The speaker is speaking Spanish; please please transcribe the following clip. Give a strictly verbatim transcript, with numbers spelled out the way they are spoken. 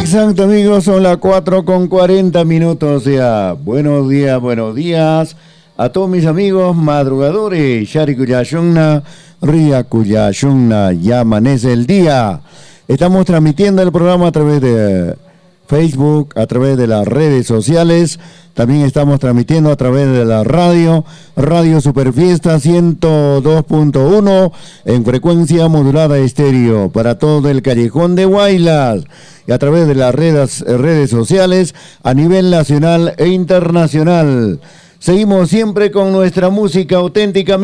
Exacto, amigos, son las cuatro con cuarenta minutos ya. Buenos días, buenos días a todos mis amigos madrugadores. Shari Kuyashunna, Ria Kuyashunna, ya amanece el día. Estamos transmitiendo el programa a través de Facebook, a través de las redes sociales. También estamos transmitiendo a través de la radio, Radio Superfiesta ciento dos punto uno en frecuencia modulada estéreo para todo el callejón de Huaylas y a través de las redes, redes sociales a nivel nacional e internacional. Seguimos siempre con nuestra música auténtica.